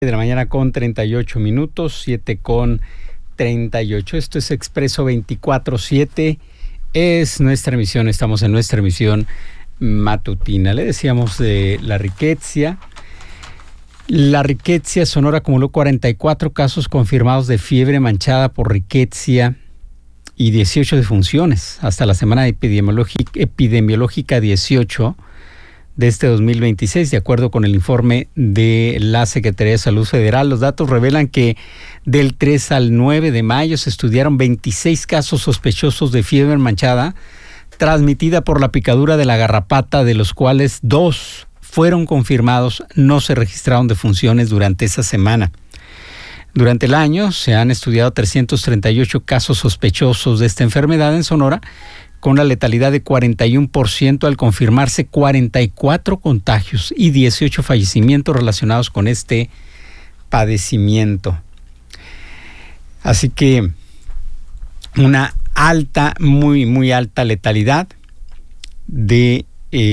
de la mañana con 38 minutos, 7 con 38. Esto es Expreso 24/7. Es nuestra emisión, estamos en nuestra emisión matutina. Le decíamos de la rickettsia. La rickettsia, Sonora acumuló 44 casos confirmados de fiebre manchada por rickettsia y 18 defunciones hasta la semana epidemiológica 18 de este 2026, de acuerdo con el informe de la Secretaría de Salud Federal. Los datos revelan que del 3 al 9 de mayo se estudiaron 26 casos sospechosos de fiebre manchada transmitida por la picadura de la garrapata, de los cuales 2 fueron confirmados. No se registraron defunciones durante esa semana. Durante el año se han estudiado 338 casos sospechosos de esta enfermedad en Sonora, con la letalidad de 41% al confirmarse 44 contagios y 18 fallecimientos relacionados con este padecimiento. Así que una alta, muy alta letalidad de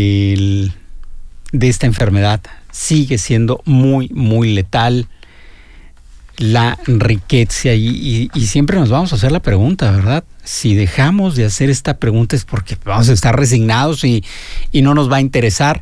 esta enfermedad. Sigue siendo muy letal la rickettsia y siempre nos vamos a hacer la pregunta, ¿verdad? Si dejamos de hacer esta pregunta es porque vamos a estar resignados y no nos va a interesar.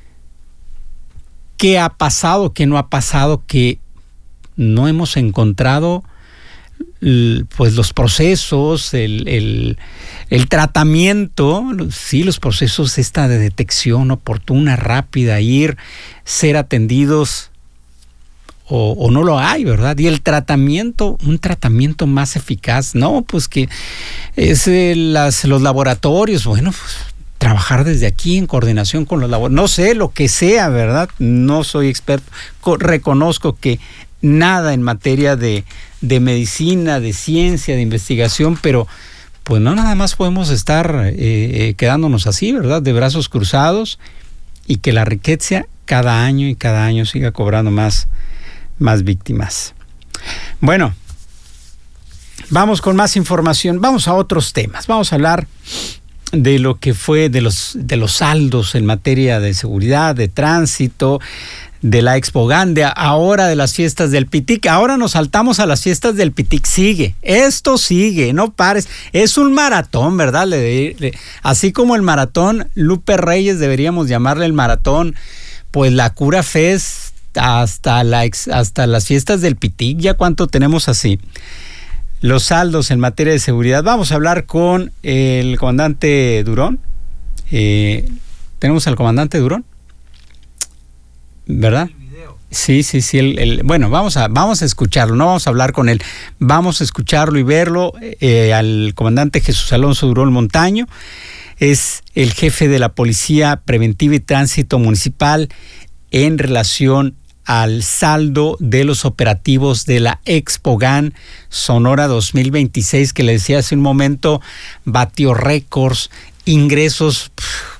¿Qué ha pasado? ¿Qué no ha pasado? Que no hemos encontrado pues los procesos, el tratamiento, sí, los procesos esta de detección oportuna, rápida, ser atendidos. O no lo hay, ¿verdad? Y el tratamiento, un tratamiento más eficaz, no, pues que es los laboratorios, bueno, pues trabajar desde aquí en coordinación con los laboratorios, no sé, lo que sea, ¿verdad? No soy experto, reconozco que nada en materia de medicina, de ciencia, de investigación, pero pues no nada más podemos estar quedándonos así, ¿verdad? De brazos cruzados, y que la rickettsia cada año siga cobrando más víctimas. Bueno, vamos con más información, vamos a otros temas, vamos a hablar de lo que fue de los saldos en materia de seguridad, de tránsito, de la Expogan, ahora de las fiestas del Pitic. Ahora nos saltamos a las fiestas del Pitic. Esto sigue, no pares, es un maratón, ¿verdad? Así como el maratón Lupe Reyes, deberíamos llamarle el maratón, pues la Cura Fest, hasta las fiestas del Pitic. ¿Ya cuánto tenemos así? Los saldos en materia de seguridad. Vamos a hablar con el comandante Durón. ¿Tenemos al comandante Durón? ¿Verdad? Sí. Bueno, vamos a escucharlo, no vamos a hablar con él. Vamos a escucharlo y verlo. Al comandante Jesús Alonso Durón Montaño. Es el jefe de la Policía Preventiva y Tránsito Municipal en relación al saldo de los operativos de la Expogan Sonora 2026, que le decía hace un momento, batió récords, ingresos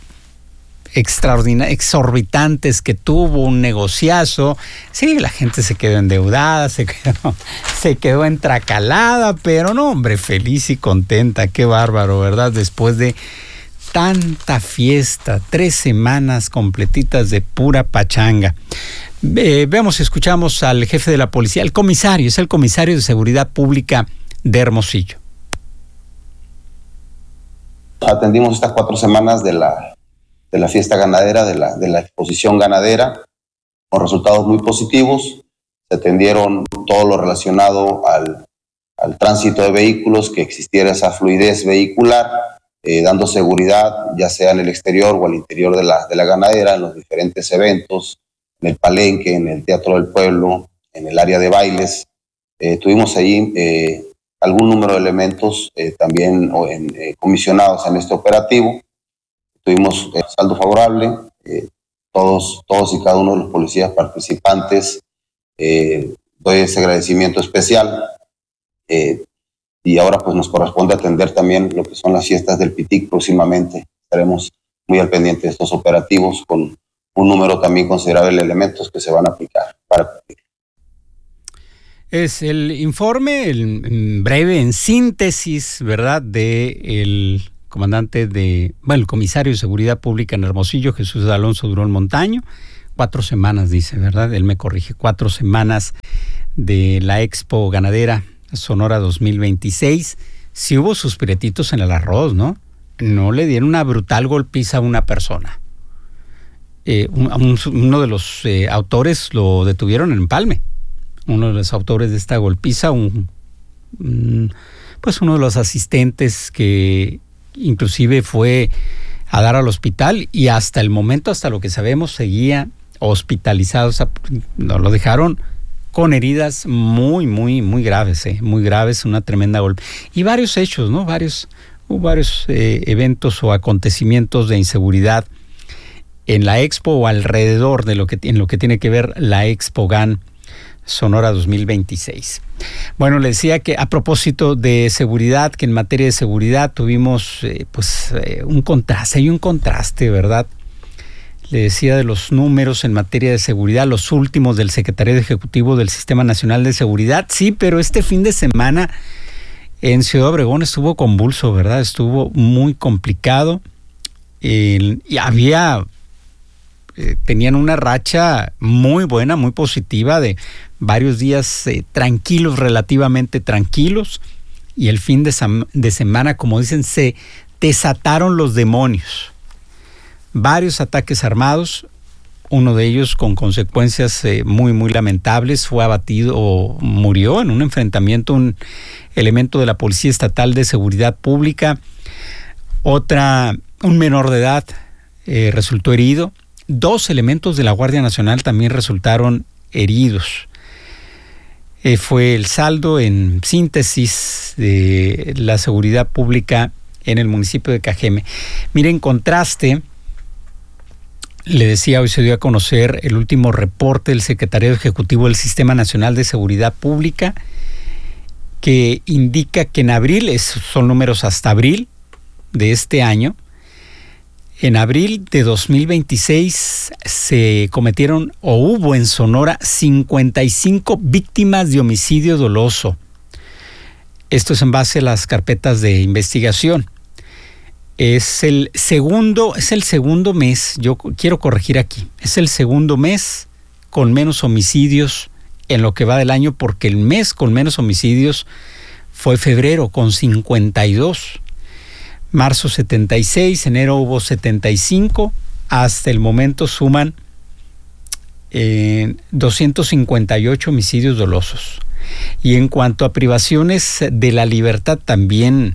exorbitantes que tuvo, un negociazo. Sí, la gente se quedó endeudada, se quedó entracalada, pero no, hombre, feliz y contenta. Qué bárbaro, ¿verdad? Después de tanta fiesta, 3 semanas completitas de pura pachanga. Escuchamos al jefe de la policía, el comisario de Seguridad Pública de Hermosillo. Atendimos estas 4 semanas de la fiesta ganadera, de la exposición ganadera, con resultados muy positivos. Se atendieron todo lo relacionado al tránsito de vehículos, que existiera esa fluidez vehicular, dando seguridad, ya sea en el exterior o al interior de la ganadera, en los diferentes eventos, en el palenque, en el Teatro del Pueblo, en el área de bailes. Tuvimos allí algún número de elementos también comisionados en este operativo. Tuvimos saldo favorable, todos y cada uno de los policías participantes. Doy ese agradecimiento especial. Y ahora pues nos corresponde atender también lo que son las fiestas del Pitic próximamente. Estaremos muy al pendiente de estos operativos con un número también considerable de elementos que se van a aplicar para cumplir. Es el informe, en breve, en síntesis, ¿verdad?, del comandante el comisario de Seguridad Pública en Hermosillo, Jesús Alonso Durón Montaño, 4 semanas, dice, ¿verdad? Él me corrige, 4 semanas de la Expo Ganadera Sonora 2026. Sí hubo sus piretitos en el arroz, ¿no? No le dieron una brutal golpiza a una persona. Uno de los autores lo detuvieron en Empalme. Uno de los autores de esta golpiza, pues uno de los asistentes que inclusive fue a dar al hospital y hasta el momento, hasta lo que sabemos, seguía hospitalizado. O sea, lo dejaron con heridas muy graves, muy graves, una tremenda golpe. Y varios hechos, ¿no? Hubo varios eventos o acontecimientos de inseguridad en la Expo o alrededor de en lo que tiene que ver la Expo GAN Sonora 2026. Bueno, le decía que a propósito de seguridad, que en materia de seguridad tuvimos un contraste, ¿verdad? Le decía de los números en materia de seguridad, los últimos del Secretariado Ejecutivo del Sistema Nacional de Seguridad. Sí, pero este fin de semana en Ciudad Obregón estuvo convulso, ¿verdad? Estuvo muy complicado. Y tenían una racha muy buena, muy positiva, de varios días tranquilos, relativamente tranquilos, y el fin de semana, como dicen, se desataron los demonios. Varios ataques armados, uno de ellos con consecuencias muy lamentables. Fue abatido o murió en un enfrentamiento un elemento de la Policía Estatal de Seguridad Pública. Un menor de edad resultó herido. 2 elementos de la Guardia Nacional también resultaron heridos. Fue el saldo en síntesis de la seguridad pública en el municipio de Cajeme. Mire, en contraste, le decía, hoy se dio a conocer el último reporte del Secretariado Ejecutivo del Sistema Nacional de Seguridad Pública, que indica que en abril, son números hasta abril de este año, en abril de 2026 se cometieron o hubo en Sonora 55 víctimas de homicidio doloso. Esto es en base a las carpetas de investigación. Es el segundo mes, yo quiero corregir aquí, es el segundo mes con menos homicidios en lo que va del año, porque el mes con menos homicidios fue febrero con 52. Marzo 76, enero hubo 75, hasta el momento suman 258 homicidios dolosos. Y en cuanto a privaciones de la libertad, también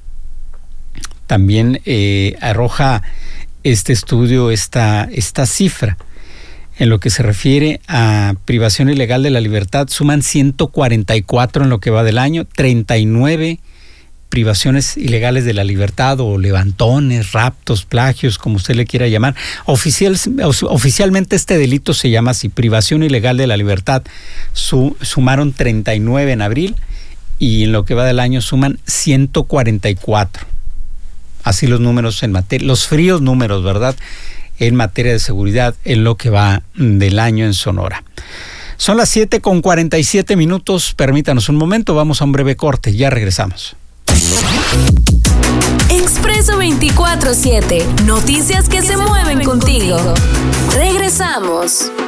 arroja este estudio esta cifra. En lo que se refiere a privación ilegal de la libertad, suman 144 en lo que va del año, 39 privaciones ilegales de la libertad o levantones, raptos, plagios, como usted le quiera llamar. Oficialmente este delito se llama así, privación ilegal de la libertad. Sumaron 39 en abril y en lo que va del año suman 144. Así los números los fríos números, ¿verdad?, en materia de seguridad en lo que va del año en Sonora. Son las 7:47. Permítanos un momento, vamos a un breve corte, ya regresamos. Expreso 24/7. Noticias que se mueven contigo. Regresamos.